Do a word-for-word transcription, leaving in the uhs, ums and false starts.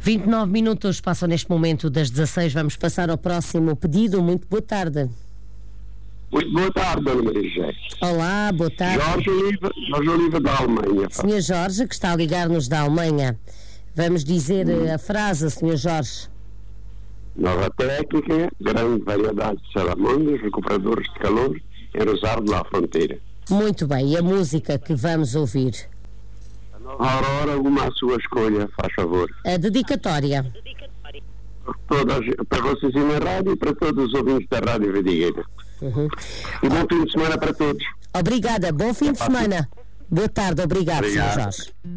vinte e nove minutos passam neste momento das dezasseis. Vamos passar ao próximo pedido. Muito boa tarde. Muito boa tarde, Dona Maria José. Olá, boa tarde. Jorge Oliva, Jorge Oliva da Alemanha. senhor Jorge, que está a ligar-nos da Alemanha. Vamos dizer hum. a frase, senhor Jorge. Nova técnica, grande variedade de salamangas, recuperadores de calor, em Rosário de la Fronteira. Muito bem, e a música que vamos ouvir? Aurora, uma à sua escolha, faz favor. A dedicatória. Todas, para vocês e na rádio e para todos os ouvintes da Rádio Vidigueira. Uhum. E bom fim de semana para todos. Obrigada, bom fim de semana. Boa tarde, obrigado, senhor Jorge.